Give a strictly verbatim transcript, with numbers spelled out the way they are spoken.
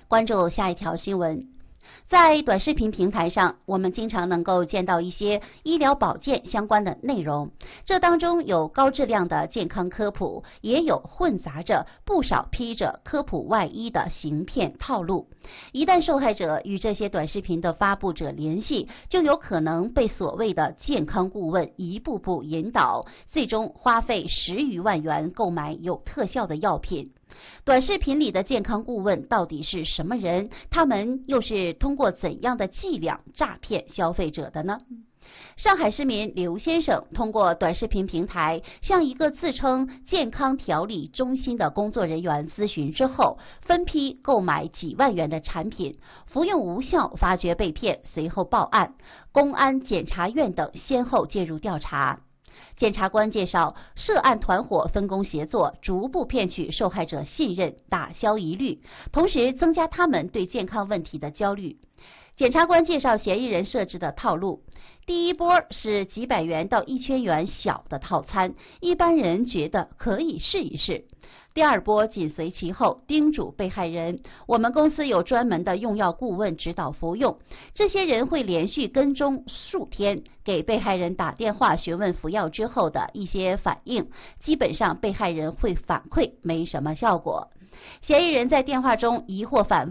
关注下一条新闻。在短视频平台上，我们经常能够见到一些医疗保健相关的内容，这当中有高质量的健康科普，也有混杂着不少披着科普外衣的行骗套路。一旦受害者与这些短视频的发布者联系，就有可能被所谓的健康顾问一步步引导，最终花费十余万元购买有特效的药品。短视频里的健康顾问到底是什么人？他们又是通过怎样的伎俩诈骗消费者的呢？上海市民刘先生通过短视频平台向一个自称健康调理中心的工作人员咨询之后，分批购买几万元的产品，服用无效，发觉被骗，随后报案，公安、检察院等先后介入调查。检察官介绍，涉案团伙分工协作，逐步骗取受害者信任，打消疑虑，同时增加他们对健康问题的焦虑。检察官介绍嫌疑人设置的套路，第一波是几百元到一千元小的套餐，一般人觉得可以试一试。第二波紧随其后，叮嘱被害人，我们公司有专门的用药顾问指导服用，这些人会连续跟踪数天，给被害人打电话询问服药之后的一些反应，基本上被害人会反馈没什么效果。嫌疑人在电话中疑惑反